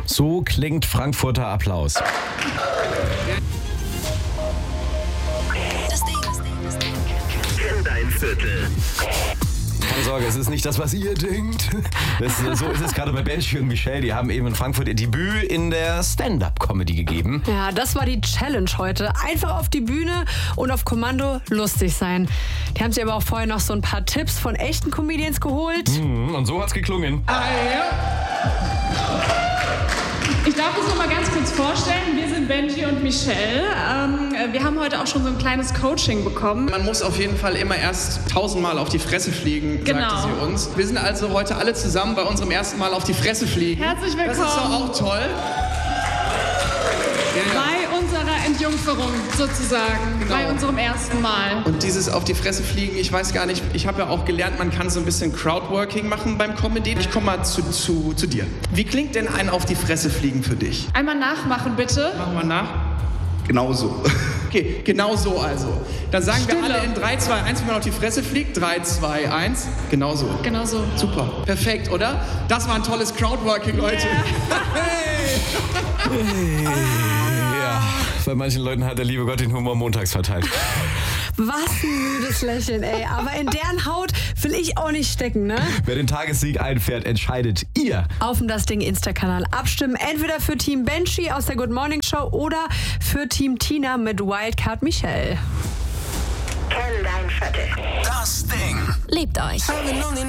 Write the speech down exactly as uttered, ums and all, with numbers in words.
So klingt Frankfurter Applaus. Das Ding, das Ding, das Ding. Kenn dein Viertel. Keine Sorge, es ist nicht das, was ihr denkt. Das, so ist es gerade bei Benji und Michelle. Die haben eben in Frankfurt ihr Debüt in der Stand-Up-Comedy gegeben. Ja, das war die Challenge heute. Einfach auf die Bühne und auf Kommando lustig sein. Die haben sich aber auch vorher noch so ein paar Tipps von echten Comedians geholt. Mhm, und so hat's geklungen. Ich darf uns noch mal ganz kurz vorstellen, wir sind Benji und Michelle. Ähm, wir haben heute auch schon so ein kleines Coaching bekommen. Man muss auf jeden Fall immer erst tausendmal auf die Fresse fliegen, Genau. sagte sie uns. Wir sind also heute alle zusammen bei unserem ersten Mal auf die Fresse fliegen. Herzlich willkommen. Das ist doch auch toll. Bei unserer Entjungferung sozusagen, Genau. bei unserem ersten Mal. Und dieses auf die Fresse fliegen, ich weiß gar nicht, ich habe ja auch gelernt, man kann so ein bisschen Crowdworking machen beim Comedy. Ich komme mal zu, zu, zu dir. Wie klingt denn ein auf die Fresse fliegen für dich? Einmal nachmachen, bitte. Machen wir nach. Genauso. Okay, genau so also. Dann sagen Stille. wir alle in drei, zwei, eins, wie man auf die Fresse fliegt. drei, zwei, eins. Genau so. Genau so. Super. Perfekt, oder? Das war ein tolles Crowdworking, Leute. Ja, bei manchen Leuten hat der liebe Gott den Humor montags verteilt. Was ein müdes Lächeln, ey. Aber in deren Haut will ich auch nicht stecken, ne? Wer den Tagessieg einfährt, entscheidet ihr. Auf dem Das Ding Insta-Kanal abstimmen. Entweder für Team Benji aus der Good Morning Show oder für Team Tina mit Wildcard Michelle. Kenn dein Viertel. Lebt euch.